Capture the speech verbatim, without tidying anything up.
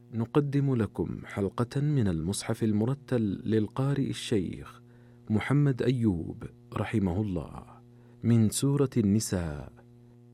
نقدم لكم حلقة من المصحف المرتل للقارئ الشيخ محمد أيوب رحمه الله من سورة النساء،